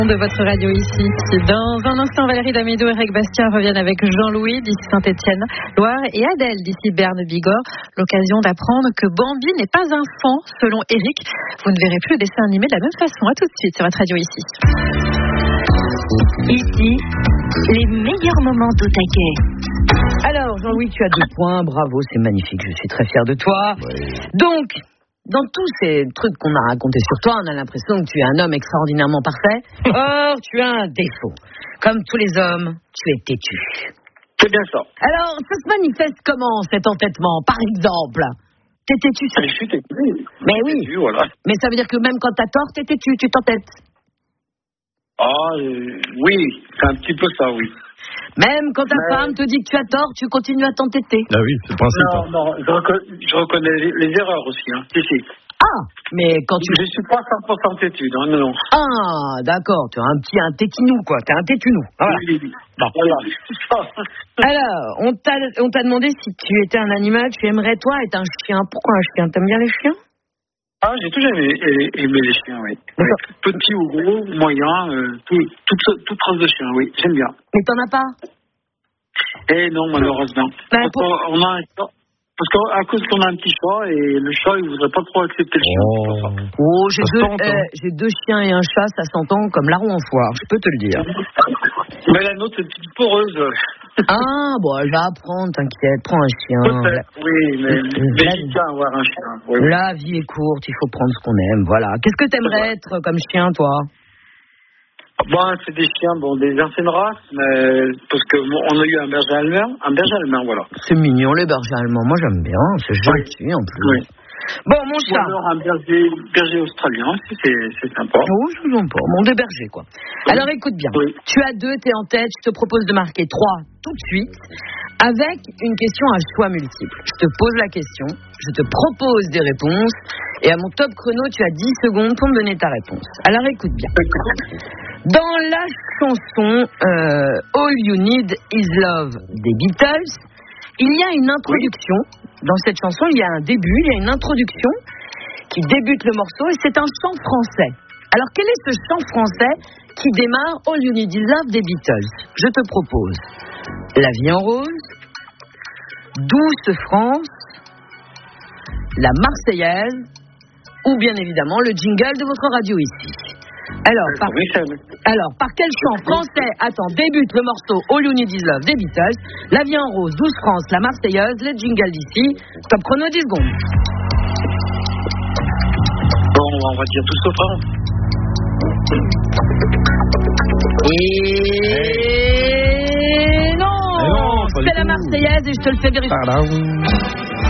De votre radio ici. Dans un instant, Valérie Damido et Eric Bastien reviennent avec Jean-Louis d'ici Saint-Étienne, Loire, et Adèle d'ici Berne, Bigorre. L'occasion d'apprendre que Bambi n'est pas un fan, selon Eric. Vous ne verrez plus le dessin animé de la même façon. À tout de suite sur votre radio ici. Ici, les meilleurs moments d'au taquet. Alors, Jean-Louis, tu as 2 points. Bravo, c'est magnifique. Je suis très fière de toi. Ouais. Donc, dans tous ces trucs qu'on a racontés sur toi, on a l'impression que tu es un homme extraordinairement parfait. Or, tu as un défaut. Comme tous les hommes, tu es têtu. C'est bien ça. Alors, ça se manifeste comment, cet entêtement, par exemple? T'es têtu, ça... Je suis têtu. Mais oui. Têtu, voilà. Mais ça veut dire que même quand t'as tort, t'es têtu, tu t'entêtes. Oui, c'est un petit peu ça, oui. Même quand ta femme te dit que tu as tort, tu continues à t'entêter. Ah oui, c'est le principe. Non, je reconnais les erreurs aussi, hein. Si. Ah, mais quand tu... Je suis pas 100% têtu, non. Ah, d'accord, tu as un tétinou, quoi. T'es un tétunou. Voilà. Oui. Bon. Voilà. Alors, on t'a demandé si tu étais un animal, tu aimerais, toi, être un chien. Pourquoi un chien? T'aimes bien les chiens? Ah, j'ai toujours aimé les chiens, oui. Petit ou gros, moyen, toute race de chien, oui, j'aime bien. Mais t'en as pas? Eh non, malheureusement. On a un chat. Parce qu'à cause qu'on a un petit chat, et le chat, il voudrait pas trop accepter le chien. Oh, j'ai 2 chiens et un chat, ça s'entend comme larron en foire, je peux te le dire. Mais la nôtre, c'est une petite poreuse. Ah, bon, je vais apprendre, t'inquiète, prends un chien. Peut-être, oui, mais j'aime bien avoir un chien. Oui. La vie est courte, il faut prendre ce qu'on aime, voilà. Qu'est-ce que t'aimerais être comme chien, toi? Bon, c'est des chiens, des anciennes races, mais parce que on a eu un berger allemand, voilà. C'est mignon, les bergers allemands, moi j'aime bien, c'est gentil en plus. Oui. Bon, mon chat. Ou alors un berger australien aussi, c'est sympa. Oh, je vous en pas. Mon des bergers, quoi. Oui. Alors écoute bien. Oui. Tu as 2, t'es en tête. Je te propose de marquer 3 tout de suite avec une question à choix multiple. Je te pose la question, je te propose des réponses et à mon top chrono, tu as 10 secondes pour me donner ta réponse. Alors écoute bien. Dans la chanson All You Need Is Love des Beatles, il y a une introduction. Dans cette chanson, il y a un début, il y a une introduction qui débute le morceau et c'est un chant français. Alors, quel est ce chant français qui démarre All You Need Is Love des Beatles? Je te propose La vie en rose, Douce France, La Marseillaise ou bien évidemment le jingle de votre radio ici. Alors, par quel chant français débute le morceau All You Need Is Love des Beatles? La vie en rose, Douce France, La Marseillaise, le jingle d'ici. Top chrono 10 secondes. Bon, on va dire Douce France. Et non, c'est La Marseillaise et je te le fais vérifier.